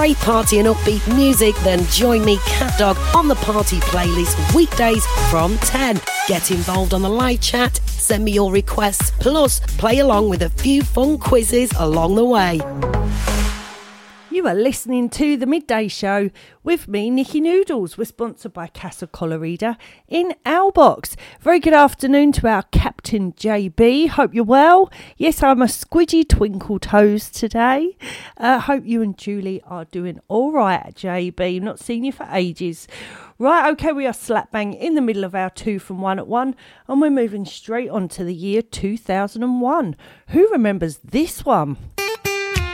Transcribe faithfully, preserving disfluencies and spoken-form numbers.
Great party and upbeat music, then join me, Cat Dog, on the party playlist weekdays from ten. Get involved on the live chat, send me your requests, plus play along with a few fun quizzes along the way. You are listening to The Midday Show with me, Nikki Noodles. We're sponsored by Casa Colorida in Owlbox. Very good afternoon to our Captain J B. Hope you're well. Yes, I'm a squidgy twinkle toes today. Uh, hope you and Julie are doing all right, J B. Not seen you for ages. Right, okay, we are slap bang in the middle of our two from one at one, and we're moving straight on to the year two thousand one. Who remembers this one?